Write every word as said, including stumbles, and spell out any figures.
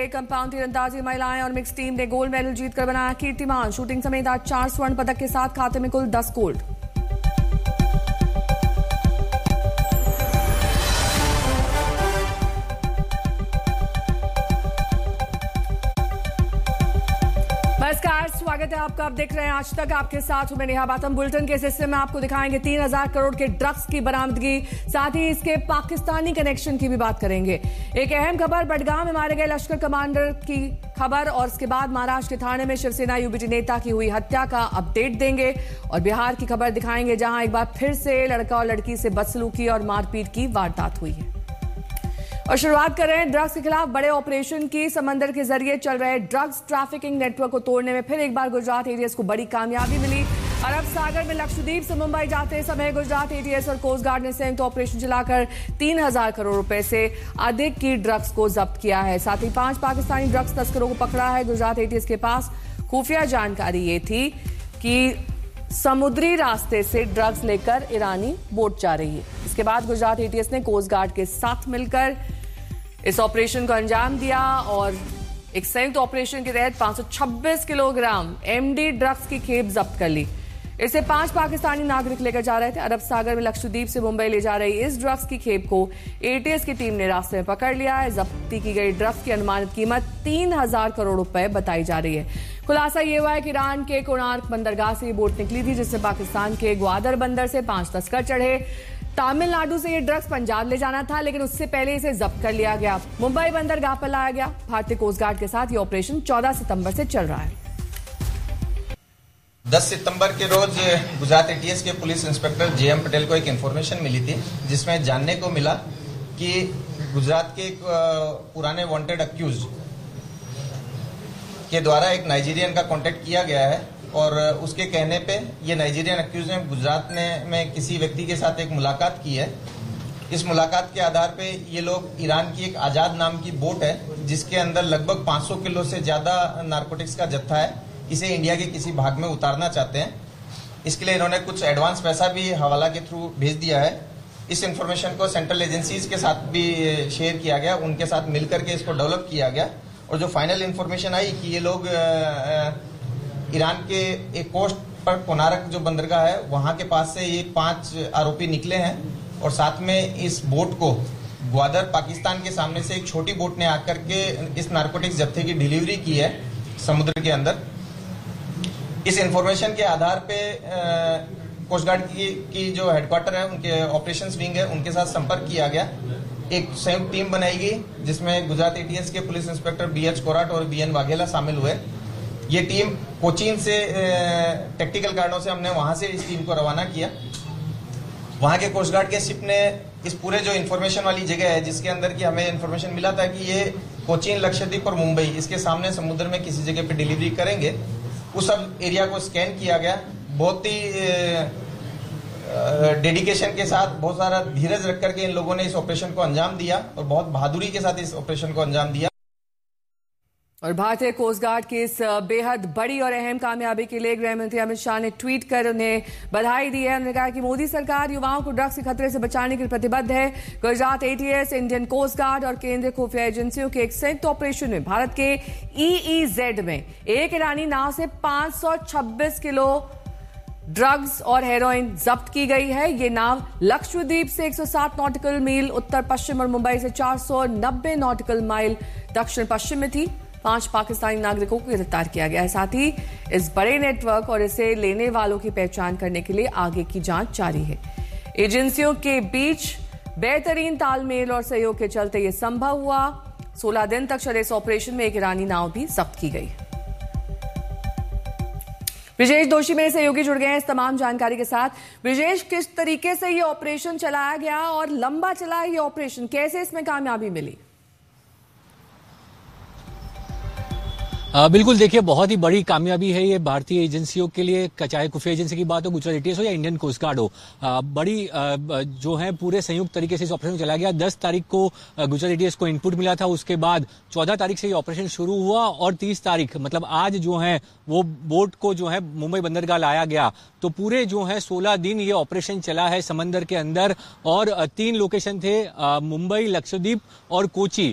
Compound तीरंदाजी महिलाएं और मिक्स टीम ने गोल्ड मेडल जीतकर बनाया कीर्तिमान। शूटिंग समेत आज चार स्वर्ण पदक के साथ खाते में कुल दस गोल्ड। नमस्कार, स्वागत है आपका। आप देख रहे हैं आज तक, आपके साथ हूं मैं नेहा बातम। बुलेटिन के इस हिस्से में आपको दिखाएंगे तीन हजार करोड़ के ड्रग्स की बरामदगी, साथ ही इसके पाकिस्तानी कनेक्शन की भी बात करेंगे। एक अहम खबर, बडगाम में मारे गए लश्कर कमांडर की खबर, और इसके बाद महाराष्ट्र के थाने में शिवसेना यूबीटी नेता की हुई हत्या का अपडेट देंगे। और बिहार की खबर दिखाएंगे, जहां एक बार फिर से लड़का और लड़की से बदसलूकी और मारपीट की वारदात हुई है। और शुरुआत कर रहे हैं ड्रग्स के खिलाफ बड़े ऑपरेशन की। समंदर के जरिए चल रहे ड्रग्स ट्रैफिकिंग नेटवर्क को तोड़ने में फिर एक बार गुजरात एटीएस को बड़ी कामयाबी मिली। अरब सागर में लक्षद्वीप से मुंबई जाते समय गुजरात एटीएस और कोस्ट गार्ड ने संयुक्त ऑपरेशन चलाकर तीन हजार करोड़ रुपए से अधिक की ड्रग्स को जब्त किया है। साथ ही पांच पाकिस्तानी ड्रग्स तस्करों को पकड़ा है। गुजरात एटीएस के पास खुफिया जानकारी ये थी कि समुद्री रास्ते से ड्रग्स लेकर ईरानी बोट जा रही है। इसके बाद गुजरात एटीएस ने कोस्ट गार्ड के साथ मिलकर इस ऑपरेशन को अंजाम दिया और एक संयुक्त ऑपरेशन के तहत पांच सौ छब्बीस किलोग्राम एमडी ड्रग्स की खेप जब्त कर ली। इसे पांच पाकिस्तानी नागरिक लेकर जा रहे थे। अरब सागर में लक्षद्वीप से मुंबई ले जा रही इस ड्रग्स की खेप को एटीएस की टीम ने रास्ते में पकड़ लिया है। जब्ती की गई ड्रग्स की अनुमानित कीमत तीन हजार करोड़ रुपए बताई जा रही है। खुलासा ये हुआ है कि ईरान के कोणार्क बंदरगाह से ये बोट निकली थी, जिससे पाकिस्तान के ग्वादर बंदर से पांच तस्कर चढ़े। तमिलनाडु से ये ड्रग्स पंजाब ले जाना था, लेकिन उससे पहले इसे जब्त कर लिया गया। मुंबई बंदरगाह पर लाया गया। भारतीय कोस्ट गार्ड के साथ ये ऑपरेशन चौदह सितंबर से चल रहा है। दस सितंबर के रोज गुजरात एटीएस के पुलिस इंस्पेक्टर जे एम पटेल को एक इन्फॉर्मेशन मिली थी, जिसमें जानने को मिला कि गुजरात के एक पुराने वांटेड अक्यूज के द्वारा एक नाइजीरियन का कांटेक्ट किया गया है और उसके कहने पे ये नाइजीरियन अक्यूज ने गुजरात ने में किसी व्यक्ति के साथ एक मुलाकात की है। इस मुलाकात के आधार पे ये लोग ईरान की एक आजाद नाम की बोट है, जिसके अंदर लगभग पाँच सौ किलो से ज्यादा नारकोटिक्स का जत्था है, इसे इंडिया के किसी भाग में उतारना चाहते हैं। इसके लिए इन्होंने कुछ एडवांस पैसा भी हवाला के थ्रू भेज दिया है। इस इंफॉर्मेशन को सेंट्रल एजेंसीज के साथ भी शेयर किया गया, उनके साथ मिलकर के इसको डेवलप किया गया। और जो फाइनल इंफॉर्मेशन आई कि ये लोग ईरान के एक कोस्ट पर कोणार्क जो बंदरगाह है, वहां के पास से ये पांच आरोपी निकले हैं और साथ में इस बोट को ग्वादर पाकिस्तान के सामने से एक छोटी बोट ने आकर के इस नारकोटिक्स जत्थे की डिलीवरी की है समुद्र के अंदर। इस इंफॉर्मेशन के आधार पे कोस्ट गार्ड की, की जो हेडक्वार्टर है, उनके ऑपरेशंस विंग है, उनके साथ संपर्क किया गया। एक संयुक्त टीम बनाई गई, जिसमें गुजरात एटीएस के police inspector B H Korat और बी एन वाघेला शामिल हुए। ये टीम कोचीन से टेक्निकल कारणों से हमने वहां से इस टीम को रवाना किया। वहां के कोस्ट गार्ड के शिप ने इस पूरे जो इन्फॉर्मेशन वाली जगह है, जिसके अंदर की हमें इन्फॉर्मेशन मिला था कि ये कोचीन, लक्षद्वीप और मुंबई, इसके सामने समुद्र में किसी जगह पे डिलीवरी करेंगे, उस सब एरिया को स्कैन किया गया। बहुत ही डेडिकेशन के साथ, बहुत सारा धीरज रख करके इन लोगों ने इस ऑपरेशन को अंजाम दिया और बहुत बहादुरी के साथ इस ऑपरेशन को अंजाम दिया। और भारतीय कोस्ट गार्ड की इस बेहद बड़ी और अहम कामयाबी के लिए गृह मंत्री अमित शाह ने ट्वीट कर उन्हें बधाई दी है। उन्होंने कहा कि मोदी सरकार युवाओं को ड्रग्स के खतरे से बचाने के लिए प्रतिबद्ध है। Gujarat ATS, Indian coast guard और केंद्रीय खुफिया एजेंसियों के एक संयुक्त ऑपरेशन में भारत के ईईजेड में एक ईरानी नाव से पांच सौ छब्बीस किलो ड्रग्स और हेरोइन जब्त की गई है। ये नाव लक्षद्वीप से एक सौ सात नॉटिकल मील उत्तर पश्चिम और मुंबई से चार सौ नब्बे नॉटिकल माइल दक्षिण पश्चिम में थी। पांच पाकिस्तानी नागरिकों को गिरफ्तार किया गया है। साथ ही इस बड़े नेटवर्क और इसे लेने वालों की पहचान करने के लिए आगे की जांच जारी है। एजेंसियों के बीच बेहतरीन तालमेल और सहयोग के चलते यह संभव हुआ। सोलह दिन तक चले इस ऑपरेशन में एक ईरानी नाव भी जब्त की गई। ब्रिजेश दोशी मेरे सहयोगी जुड़ गए हैं इस तमाम जानकारी के साथ। ब्रिजेश, किस तरीके से ये ऑपरेशन चलाया गया और लंबा चला है ये ऑपरेशन, कैसे इसमें कामयाबी मिली? आ, बिल्कुल, देखिए, बहुत ही बड़ी कामयाबी है ये भारतीय एजेंसियों के लिए, चाहे खुफिया एजेंसी की बात हो, गुजरात एटीएस हो या इंडियन कोस्ट गार्ड हो। आ, बड़ी आ, जो है पूरे संयुक्त तरीके से इस ऑपरेशन चलाया गया। दस तारीख को गुजरात एटीएस को इनपुट मिला था, उसके बाद चौदह तारीख से ये ऑपरेशन शुरू हुआ और तीस तारीख मतलब आज जो है वो बोट को जो है मुंबई बंदरगाह लाया गया। तो पूरे जो है सोलह दिन ये ऑपरेशन चला है समंदर के अंदर और तीन लोकेशन थे, मुंबई, लक्षद्वीप और कोची।